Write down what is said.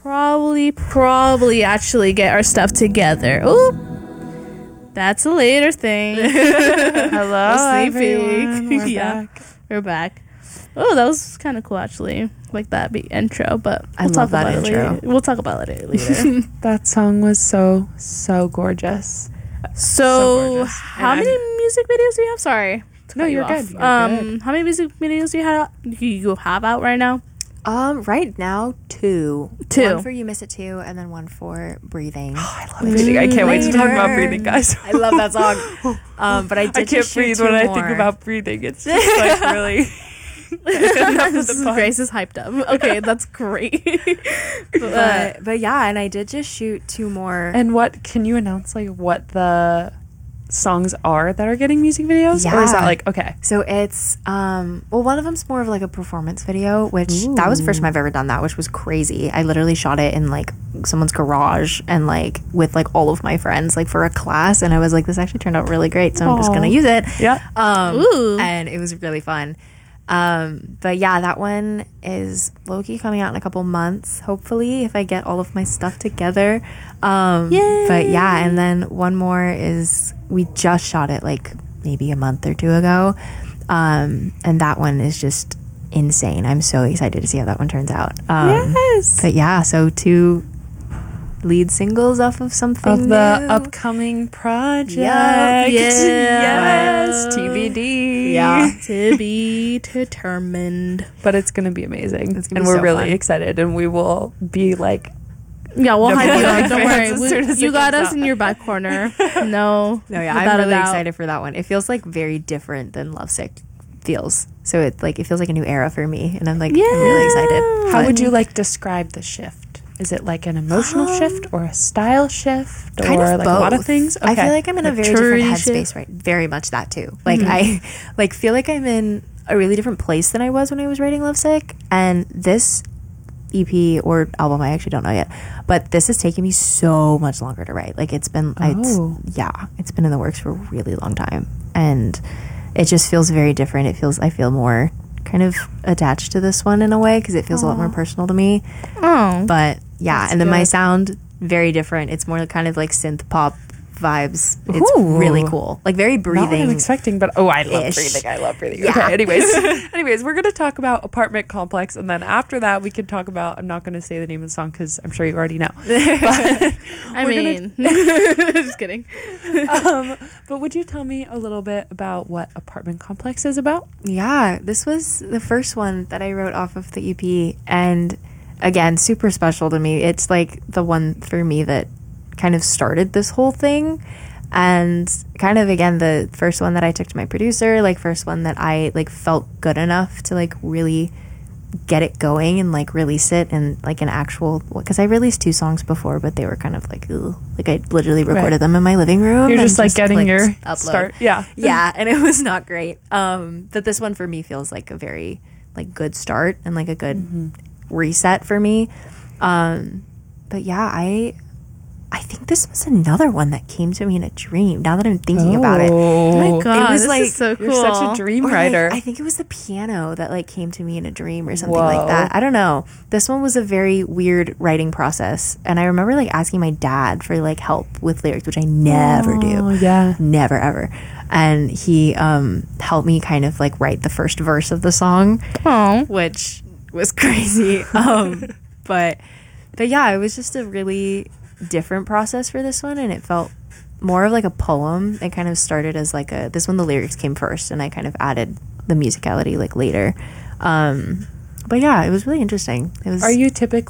probably actually get our stuff together. Ooh, that's a later thing. Hello, everyone. We're back. Oh, that was kind of cool, actually. Like that intro, but I love that intro. We'll talk about it later. That song was so gorgeous. So gorgeous. how many music videos do you have? Sorry. No, you're good. How many music videos do you have out right now? Right now, two. Two. One for You Miss It Too, and then one for Breathing. I love Breathing. I can't wait to talk about Breathing, guys. I love that song. But I can't breathe when I think about Breathing. It's just like really. Grace is hyped up. Okay, that's great. but yeah, and I did just shoot two more. And what can you announce? Like what the songs are that are getting music videos? Yeah. Or is that like okay? So it's well, one of them's more of like a performance video, which that was the first time I've ever done that, which was crazy. I literally shot it in like someone's garage and like with like all of my friends like for a class, and I was like, this actually turned out really great, so I'm just gonna use it. Yeah. And it was really fun. But yeah, that one is low-key coming out in a couple months, hopefully, if I get all of my stuff together. Yay. But yeah, and then one more is we just shot it like maybe a month or two ago, and that one is just insane. I'm so excited to see how that one turns out. Yes. But yeah, so two lead singles off of something of the new. upcoming project. Yes. TBD. Yeah. To be determined. But it's gonna be amazing, It's gonna and be we're so really fun. excited, and we will be like. Yeah, we'll hype you up. Fans Don't as worry. soon as You it got comes us out. in your back corner. No, Yeah, without I'm a really doubt. excited for that one. It feels like very different than Lovesick feels. So it feels like a new era for me, and I'm like I'm really excited. How But would you like describe the shift? Is it like an emotional shift or a style shift or kind of like both. a lot of things? I feel like I'm in a very different Maturity headspace, shift. right? Very much that too. Like I like feel like I'm in a really different place than I was when I was writing Lovesick, and this EP or album I actually don't know yet, but this has taken me so much longer to write. Like it's been it's been in the works for a really long time, and it just feels very different. I feel more kind of attached to this one in a way because it feels a lot more personal to me. Oh, But yeah, That's and then my good. sound very different. It's more kind of like synth pop vibes. It's Ooh. really cool, like very Not what I'm breathing. expecting, but I love Ish. breathing. I love breathing. Yeah. Okay, anyways, we're gonna talk about Apartment Complex, and then after that, we can talk about. I'm not gonna say the name of the song because I'm sure you already know. I mean, just kidding. But would you tell me a little bit about what Apartment Complex is about? Yeah, this was the first one that I wrote off of the EP, and again, super special to me. It's like the one for me that kind of started this whole thing, and kind of again the first one that I took to my producer, like first one that I like felt good enough to like really get it going and like release it in like an actual, because I released 2 songs before, but they were kind of like ugh. Like I literally recorded them in my living room. You're and just like getting clicked your upload. start. Yeah. Yeah, and it was not great. But this one for me feels like a very like good start and like a good reset for me. But yeah, I think this was another one that came to me in a dream. Now that I'm thinking about it, Oh my god, was this like- is so cool. You're such a dream Or, like, writer. I think it was the piano that like came to me in a dream or something Whoa. like that. I don't know. This one was a very weird writing process, and I remember like asking my dad for like help with lyrics, which I never do. Oh, yeah. Never ever. And he helped me kind of like write the first verse of the song, Oh, which was crazy. But yeah, it was just a really different process for this one, and it felt more of like a poem. It kind of started as like this one the lyrics came first, and I kind of added the musicality like later. But yeah, it was really interesting. It was Are you typically